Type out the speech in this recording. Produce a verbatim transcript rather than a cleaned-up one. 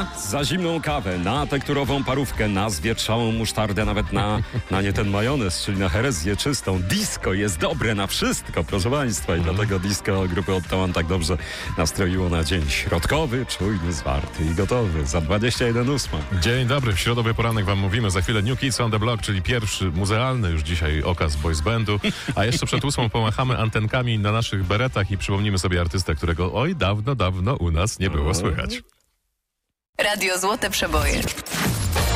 za zimną kawę, na tekturową parówkę, na zwietrzałą musztardę, nawet na, na nie ten majonez, czyli na herezję czystą. Disco jest dobre na wszystko, proszę Państwa, i dlatego disco grupy Otto One tak dobrze nastroiło na dzień środkowy, czujny, zwarty i gotowy. Za dwadzieścia jeden ósma. Dzień dobry, w środowy poranek wam mówimy. Za chwilę New Kids on the Block, czyli pierwszy muzealny już dzisiaj okaz boys bandu. A jeszcze przed ósmą pomachamy antenkami na naszych beretach i przypomnimy sobie artystę, którego oj dawno, dawno u nas nie było słychać. Radio Złote Przeboje.